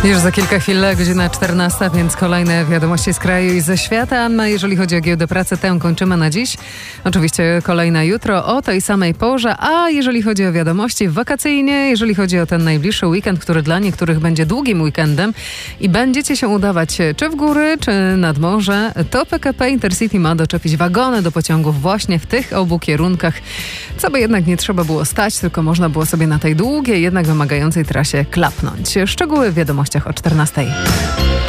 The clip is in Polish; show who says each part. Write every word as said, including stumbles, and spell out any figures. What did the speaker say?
Speaker 1: Już za kilka chwil, godzina czternasta, więc kolejne wiadomości z kraju i ze świata. Anna, jeżeli chodzi o giełdę pracy, tę kończymy na dziś. Oczywiście kolejna jutro o tej samej porze, a jeżeli chodzi o wiadomości wakacyjnie, jeżeli chodzi o ten najbliższy weekend, który dla niektórych będzie długim weekendem i będziecie się udawać czy w góry, czy nad morze, to P K P Intercity ma doczepić wagony do pociągów właśnie w tych obu kierunkach, co by jednak nie trzeba było stać, tylko można było sobie na tej długiej, jednak wymagającej trasie klapnąć. Szczegóły w wiadomościach o czternastej.